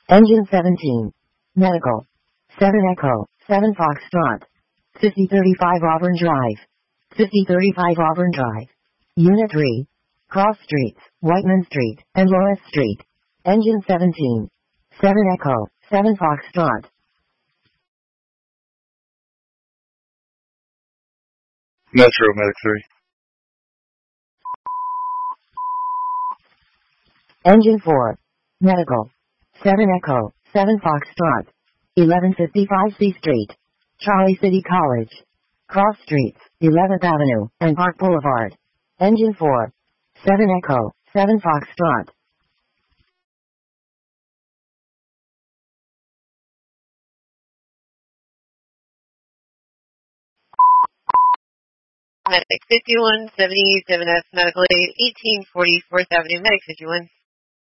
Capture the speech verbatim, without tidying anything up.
Engine seventeen. Medical. seven Echo, seven Foxtrot. fifty thirty-five Auburn Drive. fifty thirty-five Auburn Drive. Unit three. Cross Streets, Whiteman Street, and Loris Street. Engine seventeen. seven Echo, seven Foxtrot. Metro, Medic three. Engine four. Medical. seven Echo, seven Foxtrot. eleven fifty-five C Street. Charlie City College. Cross Streets, eleventh Avenue, and Park Boulevard. Engine four. seven Echo, seven Foxtrot. Medic fifty-one seventy-seven F, medical aid eighteen forty, fourth Avenue, Medic fifty-one.